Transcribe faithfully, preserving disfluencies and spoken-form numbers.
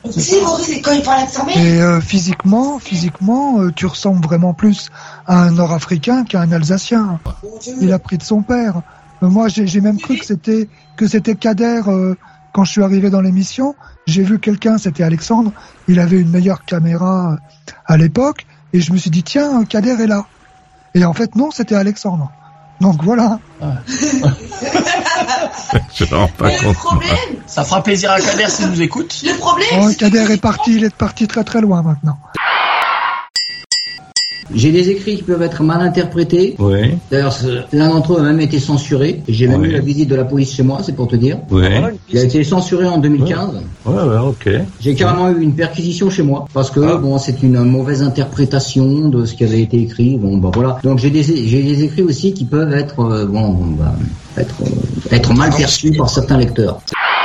Si, Maurice, c'est quand il parle accent belge. Et euh, physiquement, physiquement, euh, tu ressembles vraiment plus à un Nord-Africain qu'à un Alsacien. Il a pris de son père. Euh, moi, j'ai, j'ai même cru que c'était que c'était Kader euh, quand je suis arrivé dans l'émission. J'ai vu quelqu'un, c'était Alexandre. Il avait une meilleure caméra euh, à l'époque, et je me suis dit tiens, Kader est là. Et en fait, non, c'était Alexandre. Donc voilà. Ah. Je ne rends pas Mais compte. le problème, Ça fera plaisir à Kader s'il nous écoute. le problème, Oh, c'est Kader que est parti, il est parti très très loin maintenant. J'ai des écrits qui peuvent être mal interprétés. Oui, D'ailleurs, ce- l'un d'entre eux a même été censuré. J'ai même Oui. eu la visite de la police chez moi, c'est pour te dire. oui. Il a été censuré en deux mille quinze. Ouais, ouais, ok. J'ai carrément eu une perquisition chez moi parce que Ah. bon, c'est une mauvaise interprétation de ce qui avait été écrit. Bon, bah voilà. Donc j'ai des j'ai des écrits aussi qui peuvent être euh, bon, bon, bah, être euh, être mal perçus par certains lecteurs.